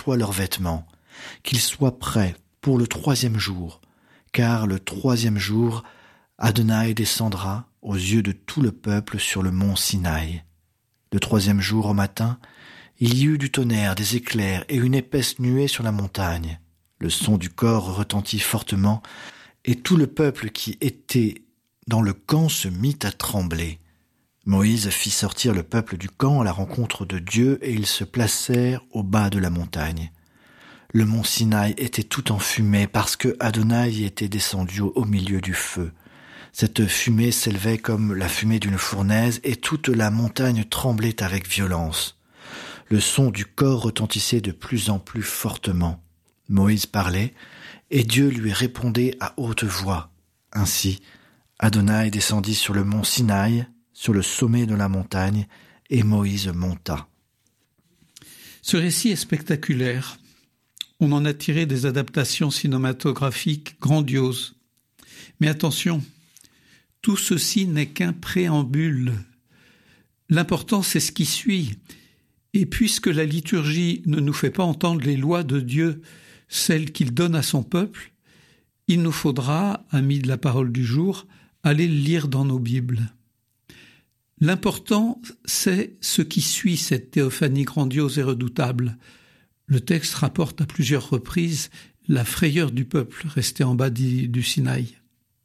nettoient leurs vêtements, qu'ils soient prêts pour le 3e jour, car le 3e jour, Adonai descendra aux yeux de tout le peuple sur le mont Sinaï. Le 3e jour au matin, il y eut du tonnerre, des éclairs et une épaisse nuée sur la montagne. Le son du cor retentit fortement, et tout le peuple qui était dans le camp se mit à trembler. Moïse fit sortir le peuple du camp à la rencontre de Dieu, et ils se placèrent au bas de la montagne. Le mont Sinaï était tout en fumée, parce que Adonai y était descendu au milieu du feu. Cette fumée s'élevait comme la fumée d'une fournaise, et toute la montagne tremblait avec violence. Le son du cor retentissait de plus en plus fortement. Moïse parlait, et Dieu lui répondait à haute voix. Ainsi, Adonai descendit sur le mont Sinaï, sur le sommet de la montagne, et Moïse monta. Ce récit est spectaculaire. On en a tiré des adaptations cinématographiques grandioses. Mais attention, tout ceci n'est qu'un préambule. L'important, c'est ce qui suit. Et puisque la liturgie ne nous fait pas entendre les lois de Dieu, celles qu'il donne à son peuple, il nous faudra, amis de la parole du jour, aller le lire dans nos Bibles. L'important, c'est ce qui suit cette théophanie grandiose et redoutable. Le texte rapporte à plusieurs reprises la frayeur du peuple resté en bas du Sinaï.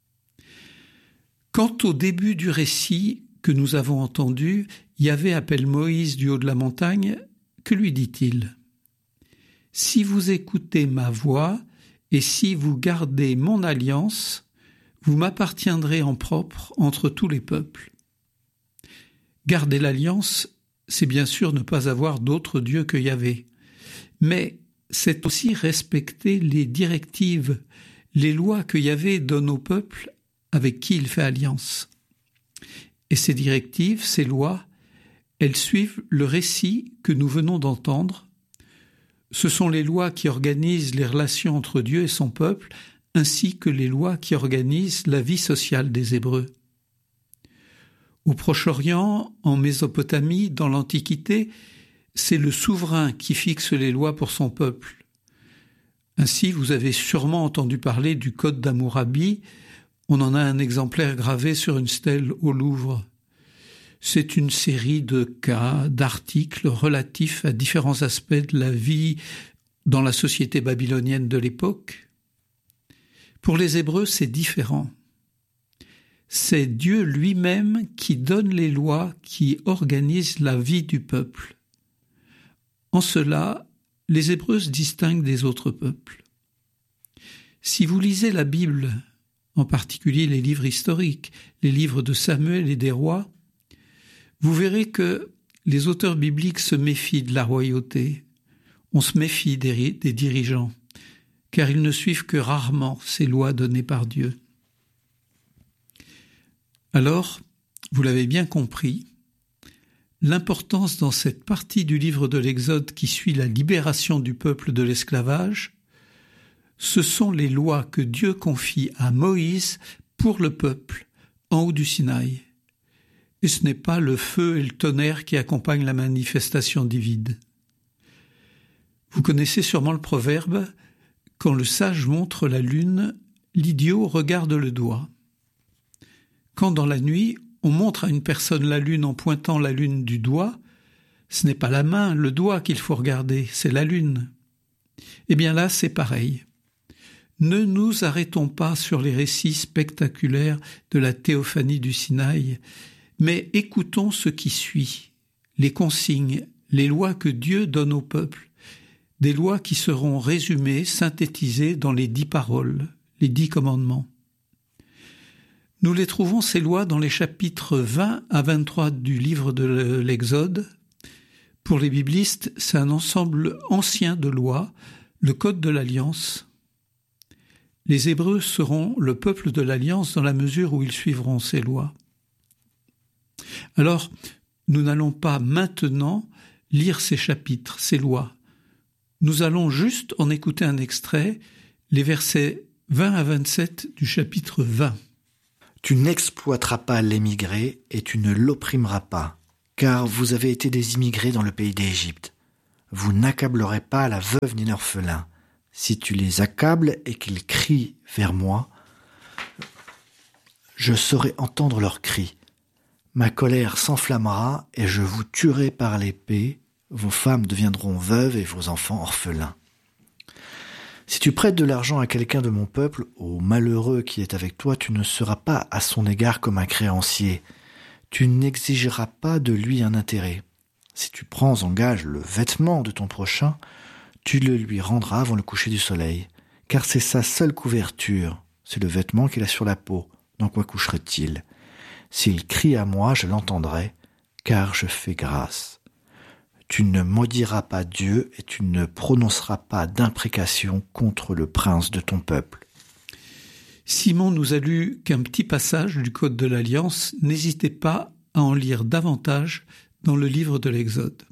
Quant au début du récit que nous avons entendu, Yahvé appelle Moïse du haut de la montagne. Que lui dit-il ? « Si vous écoutez ma voix et si vous gardez mon alliance, vous m'appartiendrez en propre entre tous les peuples. » Garder l'alliance, c'est bien sûr ne pas avoir d'autre Dieu que Yahvé. Mais c'est aussi respecter les directives, les lois que Yahvé donne au peuple avec qui il fait alliance. Et ces directives, ces lois, elles suivent le récit que nous venons d'entendre. Ce sont les lois qui organisent les relations entre Dieu et son peuple, ainsi que les lois qui organisent la vie sociale des Hébreux. Au Proche-Orient, en Mésopotamie, dans l'Antiquité, c'est le souverain qui fixe les lois pour son peuple. Ainsi, vous avez sûrement entendu parler du Code d'Hammurabi. On en a un exemplaire gravé sur une stèle au Louvre. C'est une série de cas, d'articles relatifs à différents aspects de la vie dans la société babylonienne de l'époque. Pour les Hébreux, c'est différent. C'est Dieu lui-même qui donne les lois qui organisent la vie du peuple. En cela, les Hébreux se distinguent des autres peuples. Si vous lisez la Bible, en particulier les livres historiques, les livres de Samuel et des rois, vous verrez que les auteurs bibliques se méfient de la royauté. On se méfie des dirigeants, car ils ne suivent que rarement ces lois données par Dieu. Alors, vous l'avez bien compris, l'importance dans cette partie du livre de l'Exode qui suit la libération du peuple de l'esclavage, ce sont les lois que Dieu confie à Moïse pour le peuple en haut du Sinaï. Et ce n'est pas le feu et le tonnerre qui accompagnent la manifestation divine. Vous connaissez sûrement le proverbe « Quand le sage montre la lune, l'idiot regarde le doigt ». Quand dans la nuit, on montre à une personne la lune en pointant la lune du doigt, ce n'est pas la main, le doigt qu'il faut regarder, c'est la lune. Eh bien là, c'est pareil. Ne nous arrêtons pas sur les récits spectaculaires de la théophanie du Sinaï, mais écoutons ce qui suit, les consignes, les lois que Dieu donne au peuple, des lois qui seront résumées, synthétisées dans les 10 paroles, les 10 commandements. Nous les trouvons, ces lois, dans les chapitres 20 à 23 du livre de l'Exode. Pour les biblistes, c'est un ensemble ancien de lois, le Code de l'Alliance. Les Hébreux seront le peuple de l'Alliance dans la mesure où ils suivront ces lois. Alors, nous n'allons pas maintenant lire ces chapitres, ces lois. Nous allons juste en écouter un extrait, les versets 20 à 27 du chapitre 20. « Tu n'exploiteras pas l'émigré et tu ne l'opprimeras pas, car vous avez été des immigrés dans le pays d'Égypte. Vous n'accablerez pas la veuve ni l'orphelin. Si tu les accables et qu'ils crient vers moi, je saurai entendre leurs cris. Ma colère s'enflammera et je vous tuerai par l'épée. Vos femmes deviendront veuves et vos enfants orphelins. Si tu prêtes de l'argent à quelqu'un de mon peuple, au malheureux qui est avec toi, tu ne seras pas à son égard comme un créancier. Tu n'exigeras pas de lui un intérêt. Si tu prends en gage le vêtement de ton prochain, tu le lui rendras avant le coucher du soleil, car c'est sa seule couverture, c'est le vêtement qu'il a sur la peau. Dans quoi coucherait-il ? S'il crie à moi, je l'entendrai, car je fais grâce. Tu ne maudiras pas Dieu et tu ne prononceras pas d'imprécation contre le prince de ton peuple. Simon nous a lu qu'un petit passage du Code de l'Alliance, n'hésitez pas à en lire davantage dans le livre de l'Exode.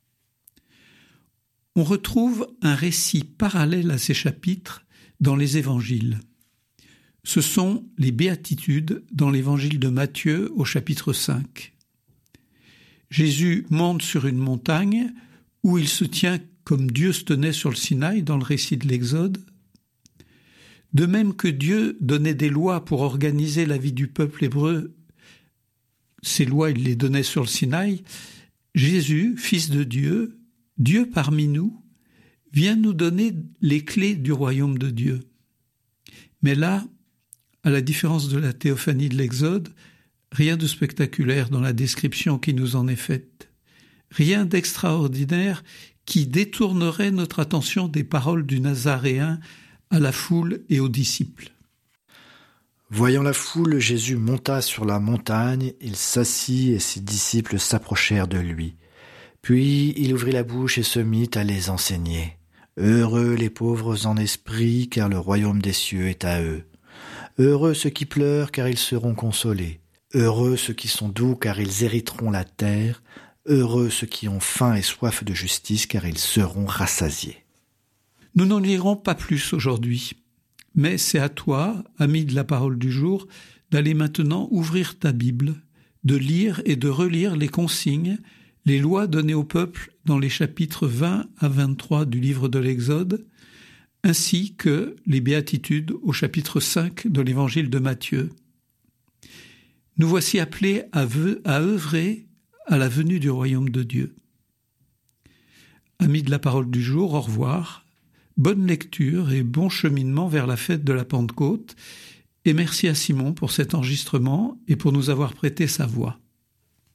On retrouve un récit parallèle à ces chapitres dans les évangiles. Ce sont les béatitudes dans l'évangile de Matthieu au chapitre 5. Jésus monte sur une montagne où il se tient comme Dieu se tenait sur le Sinaï dans le récit de l'Exode. De même que Dieu donnait des lois pour organiser la vie du peuple hébreu, ces lois il les donnait sur le Sinaï, Jésus, fils de Dieu, Dieu parmi nous, vient nous donner les clés du royaume de Dieu. Mais là, à la différence de la théophanie de l'Exode, rien de spectaculaire dans la description qui nous en est faite. Rien d'extraordinaire qui détournerait notre attention des paroles du Nazaréen à la foule et aux disciples. Voyant la foule, Jésus monta sur la montagne, il s'assit et ses disciples s'approchèrent de lui. Puis il ouvrit la bouche et se mit à les enseigner. Heureux les pauvres en esprit, car le royaume des cieux est à eux. Heureux ceux qui pleurent, car ils seront consolés. Heureux ceux qui sont doux, car ils hériteront la terre. Heureux ceux qui ont faim et soif de justice, car ils seront rassasiés. Nous n'en lirons pas plus aujourd'hui, mais c'est à toi, ami de la parole du jour, d'aller maintenant ouvrir ta Bible, de lire et de relire les consignes, les lois données au peuple dans les chapitres 20 à 23 du livre de l'Exode, ainsi que les béatitudes au chapitre 5 de l'évangile de Matthieu. Nous voici appelés à œuvrer à la venue du royaume de Dieu. Amis de la parole du jour, au revoir, bonne lecture et bon cheminement vers la fête de la Pentecôte, et merci à Simon pour cet enregistrement et pour nous avoir prêté sa voix.